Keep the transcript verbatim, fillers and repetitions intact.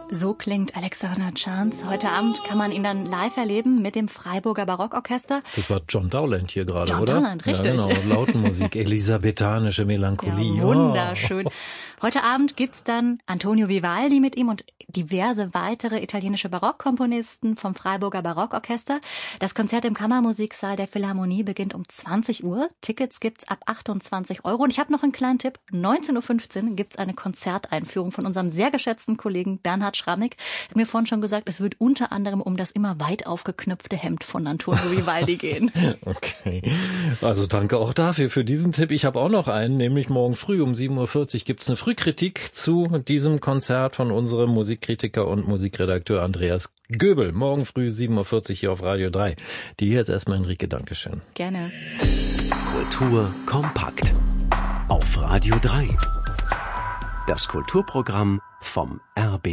So klingt Alexander Chance. Heute Abend kann man ihn dann live erleben mit dem Freiburger Barockorchester. Das war John Dowland hier gerade, John oder? John Dowland, richtig. Ja, genau, Lautenmusik, elisabethanische Melancholie. Ja, wunderschön. Oh. Heute Abend gibt's dann Antonio Vivaldi mit ihm und diverse weitere italienische Barockkomponisten vom Freiburger Barockorchester. Das Konzert im Kammermusiksaal der Philharmonie beginnt um zwanzig Uhr. Tickets gibt's ab achtundzwanzig Euro. Und ich habe noch einen kleinen Tipp. neunzehn Uhr fünfzehn gibt's eine Konzerteinführung von unserem sehr geschätzten Kollegen Bernhard Schrammig. Hat mir vorhin schon gesagt, es wird unter anderem um das immer weit aufgeknöpfte Hemd von Antonio Vivaldi gehen. Okay, also danke auch dafür, für diesen Tipp. Ich habe auch noch einen, nämlich morgen früh um sieben Uhr vierzig gibt's eine Frühkritik zu diesem Konzert von unserem Musikkritiker und Musikredakteur Andreas Göbel. Morgen früh sieben Uhr vierzig hier auf Radio drei. Die jetzt erstmal Enrique, Dankeschön. Gerne. Kultur kompakt auf Radio drei. Das Kulturprogramm vom R B